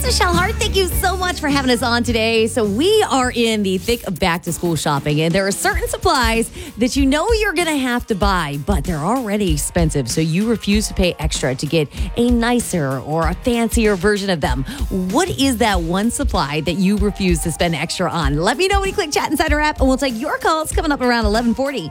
Michelle Hart. Thank you so much for having us on today. So we are in the thick of back to school shopping, and there are certain supplies that you know you're going to have to buy, but they're already expensive. So you refuse to pay extra to get a nicer or a fancier version of them. What is that one supply that you refuse to spend extra on? Let me know when you click Chat Insider app, and we'll take your calls coming up around 11:40.